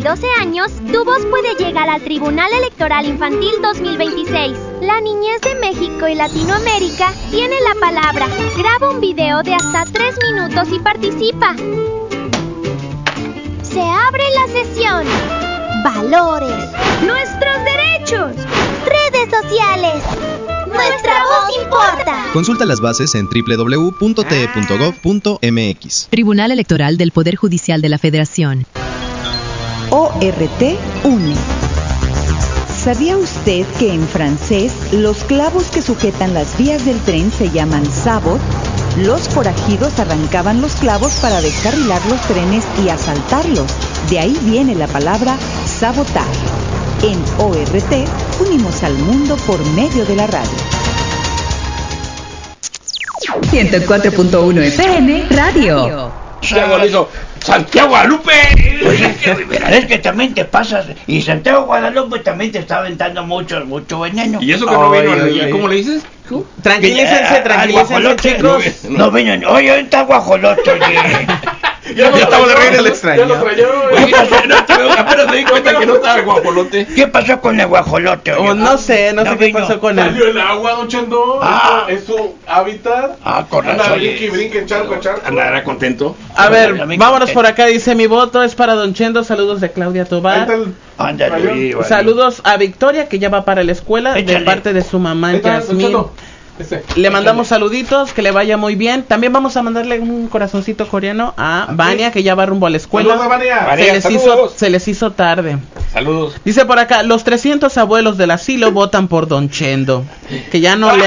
12 años, tu voz puede llegar al Tribunal Electoral Infantil 2026. La niñez de México y Latinoamérica tiene la palabra. Graba un video de hasta 3 minutos y participa. Se abre la sesión. Valores. Nuestros derechos. Redes sociales. Nuestra voz importa. Consulta las bases en www.te.gov.mx. Tribunal Electoral del Poder Judicial de la Federación. ORT une. ¿Sabía usted que en francés los clavos que sujetan las vías del tren se llaman sabot? Los forajidos arrancaban los clavos para descarrilar los trenes y asaltarlos. De ahí viene la palabra sabotar. En ORT unimos al mundo por medio de la radio. 104.1 FM Radio. Santiago le hizo Santiago Guadalupe. Es que también te pasas. Y Santiago Guadalupe también te está aventando mucho veneno. ¿Y eso que no vino? ¿Cómo le dices? Tranquilícense, chicos. No vino. Oye, está guajolote, oye. Ya estamos de reír el extraño. Ya lo trajeron. Apenas me di cuenta que no estaba el guajolote. ¿Qué pasó con el guajolote? No sé qué pasó con él. Salió el agua, don Chendo. Es su hábitat. Correcto. Anda, brinque, charco. Andará contento. A ver, vámonos por acá. Dice, mi voto es para don Chendo. Saludos de Claudia Tobar. Saludos a Victoria, que ya va para la escuela, de parte de su mamá Yasmín. Le mandamos saluditos, que le vaya muy bien. También vamos a mandarle un corazoncito coreano a Vania, que ya va rumbo a la escuela. Saludos, se les hizo tarde. Saludos. Dice por acá, los 300 abuelos del asilo votan por don Chendo. Que ya no le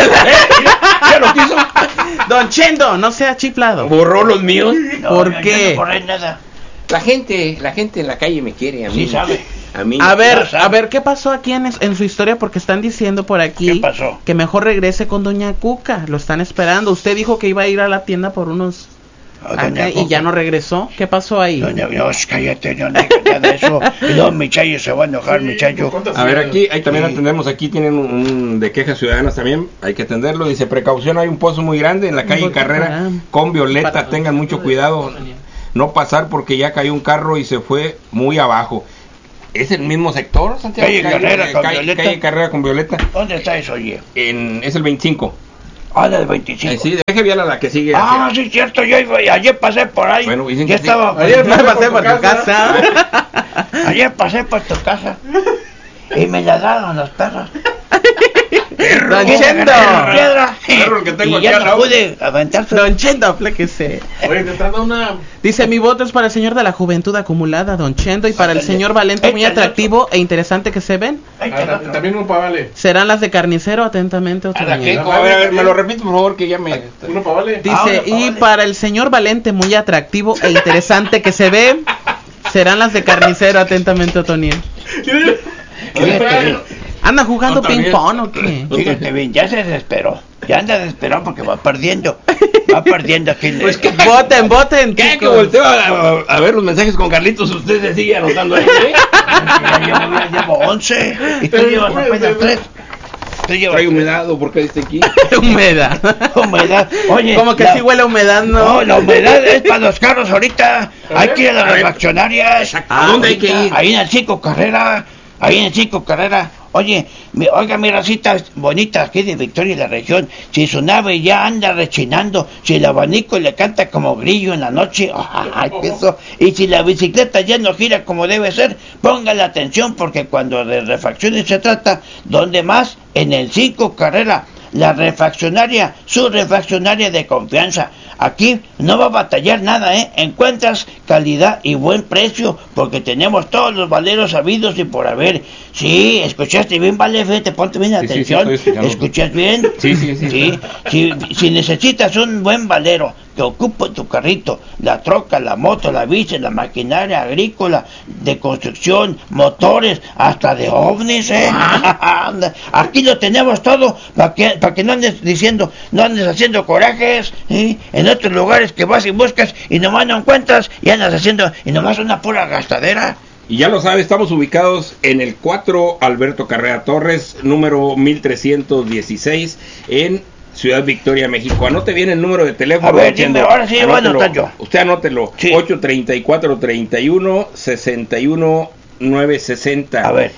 ¿Ya lo quiso? Don Chendo, no sea chiflado. ¿Borró los míos? ¿Por qué? No borré nada. La gente en la calle me quiere a mí. Sí sabe. A ver, ¿qué pasó aquí en su historia? Porque están diciendo por aquí que mejor regrese con doña Cuca. Lo están esperando. Usted dijo que iba a ir a la tienda por unos... acá, y ya no regresó. ¿Qué pasó ahí? Doña Dios, cállate, no digas nada de eso. No, mi chayo se va a enojar, mi chayo. A ver, ahí también atendemos. Aquí tienen un de quejas ciudadanas también. Hay que atenderlo. Dice, precaución, hay un pozo muy grande en la calle Carrera con Violeta. Tengan mucho cuidado. No pasar porque ya cayó un carro y se fue muy abajo. ¿Es el mismo sector, Santiago? Calle Carrera con Violeta. ¿Dónde está eso, oye? Es el 25. Del 25. Sí, deje bien a la que sigue. Sí, cierto, yo ayer pasé por ahí. Bueno, dicen ya que estaba. Ayer pasé por tu casa. Ayer pasé por tu casa. Y me ladraron las perras. Don Chendo. Perro que tengo y ya no pude aventarse. Don Chendo, apléquese. Oye, te trata una... Dice, mi voto es para el señor de la juventud acumulada, don Chendo, y para el señor Valente, muy atractivo e interesante que se ven. También un pavale. Serán las de carnicero, atentamente. A ver, me lo repito, por favor, que ya me... Uno pavale. Dice, y para el señor Valente, muy atractivo e interesante que se ve, serán las de carnicero, atentamente, Otoniel. ¿Anda jugando ping-pong o qué? Fíjate bien, ya se desesperó. Ya anda desesperado porque va perdiendo. Aquí. Pues que voten. ¿Qué? Que volteo a ver los mensajes con Carlitos. Usted se sigue anotando ahí, Ya llevo 11. Y tú llevas apenas 3. ¿Trae humedad o por qué dice aquí? Humedad. Oye, como que sí huele a humedad, ¿no? No, la humedad es para los carros ahorita. Hay que ir a las refaccionarias. ¿A dónde hay que ir? Ahí en el 5 Carrera. Oye, oiga mi racita bonita aquí de Victoria y la región, si su nave ya anda rechinando, si el abanico le canta como grillo en la noche, y si la bicicleta ya no gira como debe ser, póngale atención porque cuando de refacciones se trata, ¿dónde más? En el 5 Carrera, la refaccionaria, su refaccionaria de confianza. Aquí no va a batallar nada, encuentras calidad y buen precio, porque tenemos todos los valeros habidos y por haber. Sí, escuchaste bien, vale, te ponte bien atención. ¿Escuchas bien? Sí. Si necesitas un buen valero que ocupe tu carrito, la troca, la moto, la bici, la maquinaria agrícola, de construcción, motores, hasta de ovnis, Aquí lo tenemos todo para que no andes haciendo corajes, en otros lugares que vas y buscas y nomás no encuentras y andas haciendo y nomás una pura gastadera. Y ya lo sabe, estamos ubicados en el 4 Alberto Carrera Torres, número 1316, en Ciudad Victoria, México. Anote bien el número de teléfono. A ver, dime, ahora sí voy a anotar yo. Usted anótelo. Sí. 834-31-61-960. A ver,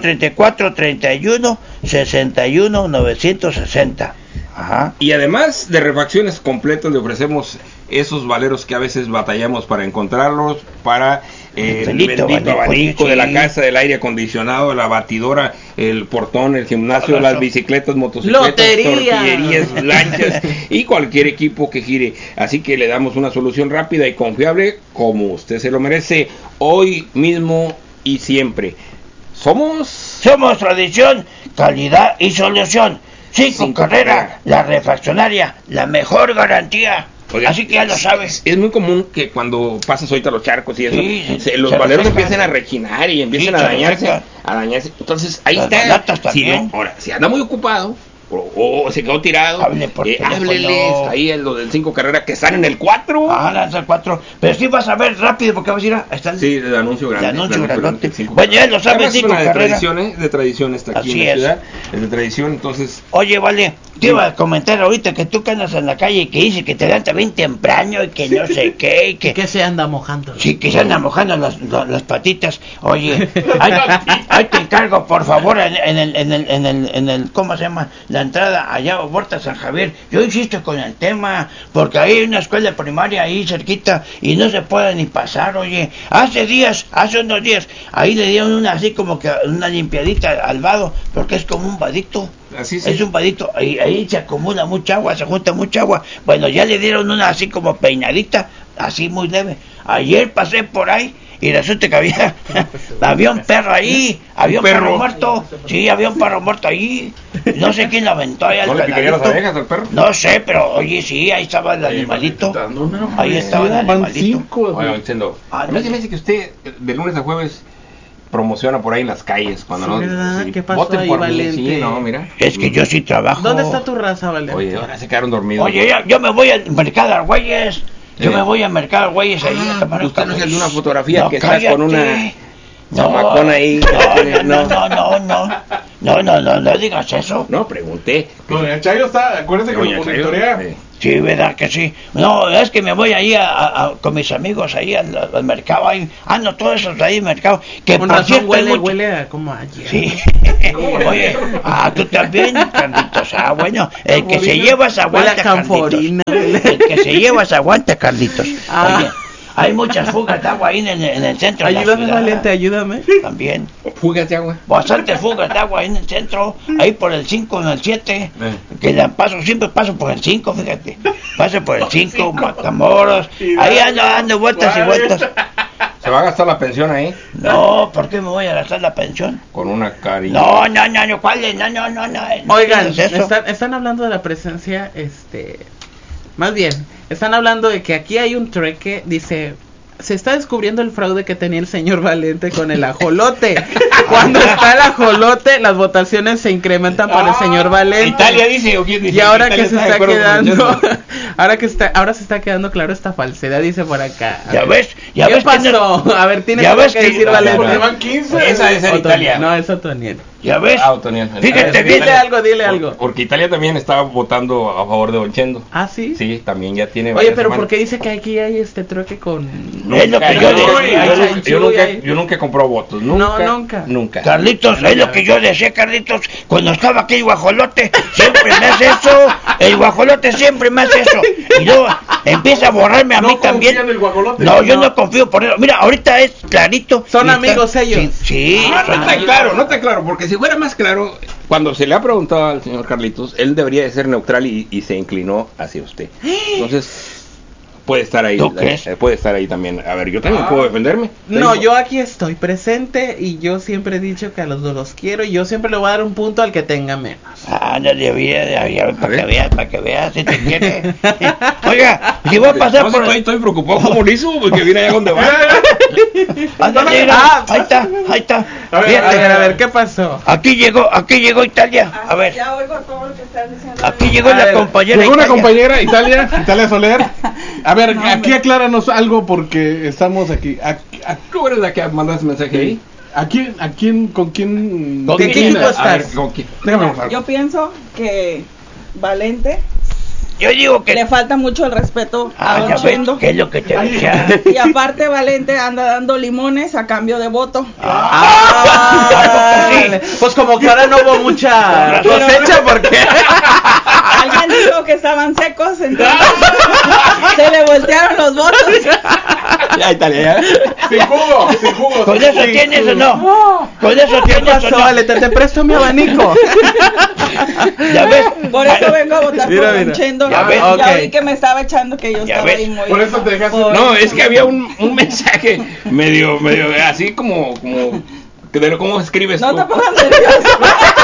834-31-61-960. Ajá. Y además de refacciones completas, le ofrecemos esos valeros que a veces batallamos para encontrarlos, para el bendito abanico de la casa, del aire acondicionado, la batidora, el portón, el gimnasio, las bicicletas, motocicletas, tortillerías, lanchas y cualquier equipo que gire. Así que le damos una solución rápida y confiable como usted se lo merece, hoy mismo y siempre. Somos tradición, calidad y solución. Cinco Carrera, la refaccionaria, la mejor garantía. Oiga, así que ya lo sabes. Es muy común que cuando pasas ahorita los charcos y eso, los valeros empiecen a rechinar y empiezan a dañarse. Entonces ahí las está. Si anda muy ocupado o se quedó tirado, hábleles ahí en lo del 5 Carrera que están en el 4. En el 4. Pero sí vas a ver rápido porque vas a ir a... Sí, el anuncio grande. El anuncio grande. Bueno, ya lo sabes, 5 Carrera. De tradición está aquí en la ciudad. Es de tradición, entonces... Oye, vale, te iba a comentar ahorita que tú que andas en la calle y que dice que te levantas bien temprano y que no sé qué y que... ¿Qué se anda mojando? Sí, que se anda mojando las patitas. Oye, ahí te encargo, por favor, en el ¿cómo se llama? La entrada allá a Huerta San Javier. Yo insisto con el tema, porque ahí hay una escuela primaria ahí cerquita y no se puede ni pasar. Oye, hace unos días, ahí le dieron una así como que una limpiadita al vado, porque es como un vadito. Así es un vadito, ahí se acumula mucha agua, se junta mucha agua. Bueno, ya le dieron una así como peinadita, así muy leve. Ayer pasé por ahí y resulta que había un perro ahí, había un perro muerto. Sí, había un perro muerto ahí. No sé quién lo aventó ahí al ¿No le picaría las orejas al perro? No sé, pero oye, sí, ahí estaba el animalito. Ahí estaba el animalito. Bueno, diciendo, a mí se me dice que usted de lunes a jueves promociona por ahí en las calles cuando no. ¿Qué pasó ahí, Valente? Sí, no, mira. Es que yo sí trabajo. ¿Dónde está tu raza, Valente? Oye, ahora se quedaron dormidos. Oye, yo me voy al mercado Argüelles. Yo me voy a mercar güeyes ahí a tomar usted no es el de una fotografía que está con una chamacón ahí. No digas eso. No, pregunté. Doña Chayo está, acuérdese que lo monitorea. Sí, verdad que sí. No, es que me voy ahí con mis amigos ahí al mercado. Ahí ando todos esos ahí al mercado. Que con razón cierto, huele a como ayer. Sí. Oye, tú también, Carlitos. Bueno, el que se lleva se aguanta, Carlitos. El que se lleva se aguanta, Carlitos. Oye, hay muchas fugas de agua ahí en el centro. Ayúdame, Valente, ayúdame. También. ¿Fugas de agua? Bastantes fugas de agua ahí en el centro. Ahí por el 5, en el 7. Que siempre paso por el 5, fíjate. Paso por el 5, Matamoros. Ahí ando vueltas y vueltas. ¿Se va a gastar la pensión ahí? No, ¿por qué me voy a gastar la pensión? Con una cariño. No, ¿cuál es? No. Oigan, están hablando de la presencia, más bien, están hablando de que aquí hay un trueque, dice, se está descubriendo el fraude que tenía el señor Valente con el ajolote. Cuando está el ajolote, las votaciones se incrementan para el señor Valente. Italia dice, ¿o quién dice? Y ahora que se está quedando, ahora se está quedando claro esta falsedad, dice por acá. ¿Ya ves? ¿Qué pasó? A ver, tienes algo que decir, Valente. Porque van 15. Esa es en Italia. No, es Otoniel. ¿Ya ves? Otoniel. Fíjate, dile algo. Porque Italia también estaba votando a favor de Donchendo. ¿Ah, sí? Sí, también ya tiene. Oye, pero ¿por qué dice que aquí hay trueque con? Es lo que yo nunca compró votos. Nunca. Carlitos, es lo que yo decía, Carlitos. Cuando estaba aquí el guajolote, siempre me hace eso. El guajolote siempre me hace eso. Y luego empieza a borrarme a mí también. En el guajolote? No, yo no confío por eso. Mira, ahorita es clarito. Son amigos ellos. Sí. No está claro, porque si fuera más claro, cuando se le ha preguntado al señor Carlitos, él debería de ser neutral y se inclinó hacia usted. Entonces, puede estar ahí. ¿Tú crees? Puede estar ahí también. A ver, yo también puedo defenderme. No, yo aquí estoy presente y yo siempre he dicho que a los dos los quiero y yo siempre le voy a dar un punto al que tenga menos. Para que veas si te quiere. Oiga, si voy a pasar por... Estoy preocupado cómo lo hizo, porque viene allá donde va. Ahí está. A ver, ¿qué pasó? Aquí llegó Italia. A ver. Ya oigo todo lo que estás diciendo. Aquí llegó la compañera Italia. Llegó una compañera Italia Soler. A ver, aquí acláranos algo porque estamos aquí. ¿Tú eres la que mandaste mensaje ahí? ¿Con quién equipo estás? Yo pienso que Valente. Yo digo que le falta mucho el respeto a Don Chendo. ¿Qué es lo que te decía? Y aparte Valente anda dando limones a cambio de voto. Pues como que ahora no hubo mucha cosecha porque alguien dijo que estaban secos, entonces se le voltearon los votos. Ya está, ya. Sin jugo. ¿Con eso tienes o no? ¿Con eso tienes o no? Vale, te presto mi abanico. Ya ves. Por eso vengo a votar por Don Chendo. Ya vi que me estaba echando que yo estaba ahí muy... Por eso te dejaste... No, es que había un mensaje medio así como... ¿Cómo escribes tú? No te pongas nervioso.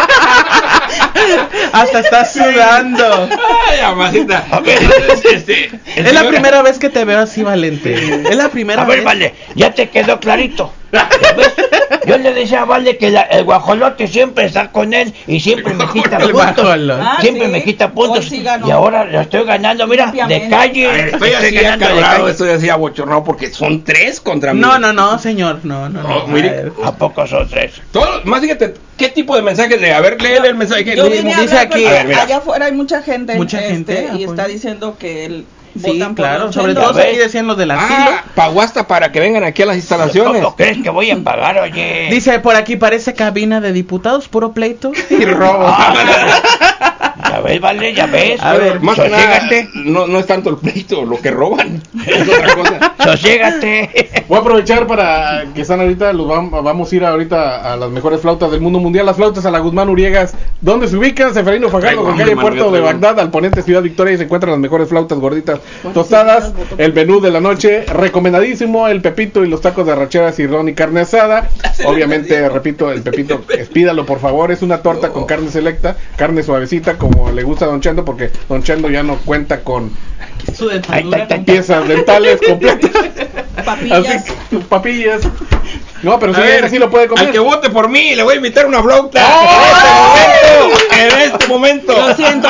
Hasta estás sudando. Ay, mamacita. A ver, es la primera vez que te veo así, Valente. Es la primera vez. A ver, Vale, ya te quedó clarito. ¿Ves? Yo le decía a Vale que el guajolote siempre está con él y siempre me quita puntos. Siempre me quita puntos. Y ahora lo estoy ganando, mira, de calle. Estoy así acalorado, estoy así abochornado porque son 3 contra mí. No, señor, no. Mire, ¿a poco son 3? Más fíjate, ¿qué tipo de mensajes de? A ver, léele el mensaje que dice aquí. Allá afuera hay mucha gente. Y está diciendo que él... Sí, claro, sobre todo aquí decían los del asilo. Paguasta para que vengan aquí a las instalaciones. ¿Cómo crees que voy a pagar, oye? Dice, por aquí parece cabina de diputados, puro pleito y robo. Ya ves, Vale, ya ves. A ver, más que nada, no es tanto el pleito, lo que roban. Es otra cosa. Sosiégate. Voy a aprovechar para que están ahorita, vamos a ir ahorita a las mejores flautas del mundo mundial, las flautas a la Guzmán Uriegas. ¿Dónde se ubican? Seferino Fajardo, con calle Puerto de Bagdad, al poniente Ciudad Victoria, y se encuentran las mejores flautas gorditas tostadas, el menú de la noche, recomendadísimo, el pepito y los tacos de arrachera, cirrón y carne asada. Obviamente, repito, el pepito, pídalo por favor, es una torta con carne selecta, carne suavecita, como le gusta a Don Chendo, porque Don Chendo ya no cuenta con piezas dentales completas. Papillas. No, pero si así lo puede comer. Al que vote por mí, le voy a invitar una flauta. En este momento. Lo siento,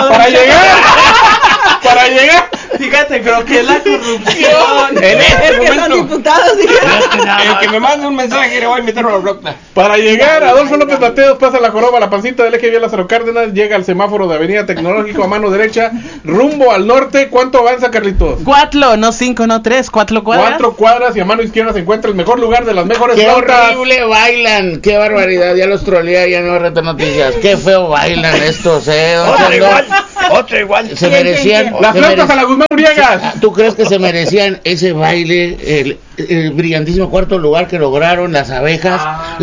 para llegar. Fíjate, creo que es la corrupción. En este momento. Diputados, el que me mande un mensaje le voy a invitar una flauta. Para llegar, Adolfo López Mateos pasa la joroba, la pancita del eje Vía Lázaro Cárdenas, llega al semáforo de Avenida Tecnológico a mano derecha, rumbo al norte. ¿Cuánto avanza, Carlitos? 4, no 5, no 3, 4 cuadras. 4 cuadras y a mano izquierda se encuentra el mejor lugar de las mejores flautas. ¡Qué horrible bailan! ¡Qué barbaridad! Ya los troleé, ya no RT Noticias. ¡Qué feo bailan estos, Otro igual. Se merecían... Las flautas a la Guzmán Uriegas. ¿Tú crees que se merecían ese baile, el brillantísimo cuarto lugar que lograron las abejas?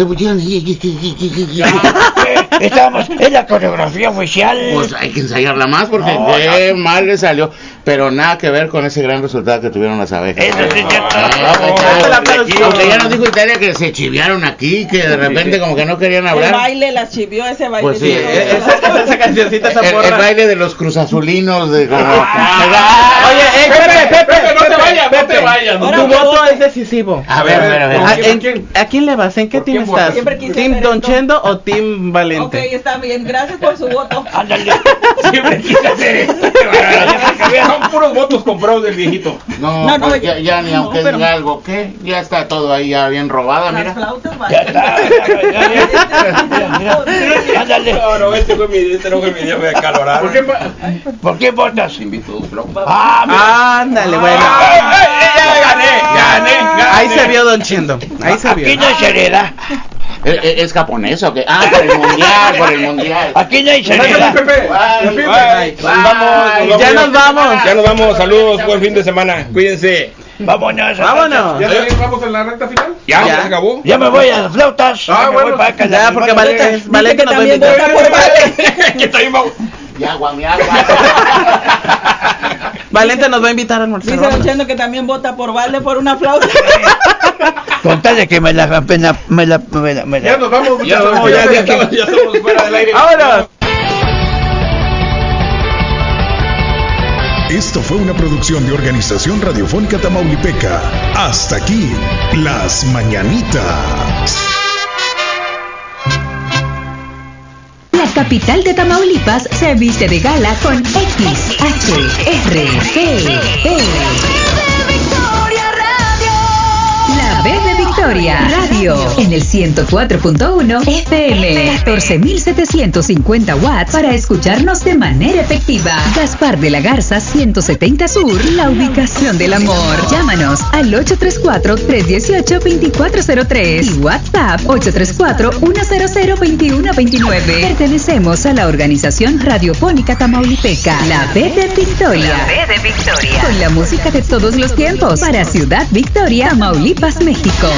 Estábamos en la coreografía oficial. Pues hay que ensayarla más porque qué mal le salió. Pero nada que ver con ese gran resultado que tuvieron las abejas. Eso sí es cierto. Aunque ya nos dijo Italia que se chiviaron aquí, que de repente como que no querían hablar. El baile las chivió, ese baile. Pues sí, esa cancioncita, esa porra. El baile de los cruzazulinos de como... Oye, Pepe, no te vayas. Tu voto es decisivo. A ver. ¿A quién le vas? ¿En qué team estás? ¿Team Don Chendo o Team Valente? Ok, está bien, gracias por su voto. Ándale. Siempre quise hacer esto. Son puros votos comprados del viejito. No, pues ya ni aunque diga algo, ¿qué? Ya está todo ahí ya bien robada, mira. Ya está. Ándale. No, este fue mi día, me acalorar. ¿Por qué votas? Invito Ándale, bueno. Ya gané. Ahí se vio Don Chendo. Ahí se vio. Aquí no hay seriedad. ¿Es japonés o qué? Por el mundial. Aquí no hay seriedad. Ya nos vamos. Saludos, buen fin de semana. Cuídense. Vámonos. ¿Ya vamos en la recta final? Ya se acabó. Ya me voy a las flautas. Bueno. Ya, porque Valente nos va a invitar. Que también vamos. Mi agua. Valente nos va a invitar a almorzar. Dice diciendo que también vota por Valde por una flauta. Contale que me la. Ya nos vamos. Ya estamos fuera del aire. ¡Vámonos! Esto fue una producción de Organización Radiofónica Tamaulipeca. Hasta aquí, Las Mañanitas. La capital de Tamaulipas se viste de gala con XHRGE. La B de Victoria. Victoria. Radio en el 104.1 FM. 14.750 watts para escucharnos de manera efectiva. Gaspar de la Garza 170 Sur, la ubicación del amor. Llámanos al 834-318-2403 y WhatsApp 834-100-2129. Pertenecemos a la Organización Radiofónica Tamaulipeca, la B de Victoria. La B de Victoria. Con la música de todos los tiempos para Ciudad Victoria, Tamaulipas, México.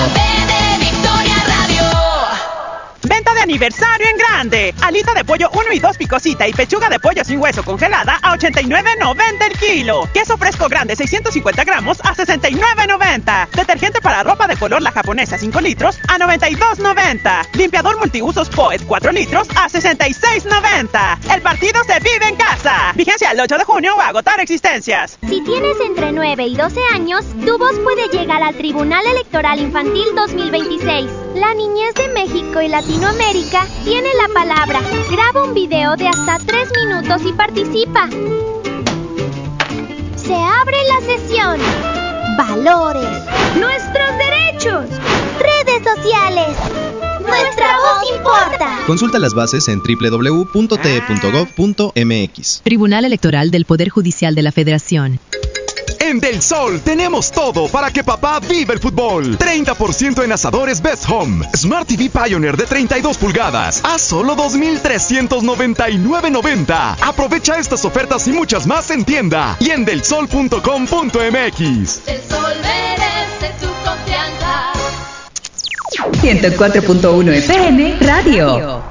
Venta de aniversario en grande. Alita de pollo 1 y 2 picosita y pechuga de pollo sin hueso congelada a $89.90 el kilo. Queso fresco grande 650 gramos a $69.90. Detergente para ropa de color La Japonesa 5 litros a $92.90. Limpiador multiusos Poet 4 litros a $66.90. El partido se vive en casa. Vigencia el 8 de junio o agotar existencias. Si tienes entre 9 y 12 años, tu voz puede llegar al Tribunal Electoral Infantil 2026. La niñez de México y Latinoamérica tiene la palabra. Graba un video de hasta 3 minutos y participa. Se abre la sesión. Valores. Nuestros derechos. Redes sociales. Nuestra voz importa. Consulta las bases en www.te.gov.mx. Tribunal Electoral del Poder Judicial de la Federación. En Del Sol tenemos todo para que papá viva el fútbol. 30% en asadores Best Home. Smart TV Pioneer de 32 pulgadas a solo $2,399.90. Aprovecha estas ofertas y muchas más en tienda y en delsol.com.mx. Del Sol merece tu confianza. 104.1 FM Radio.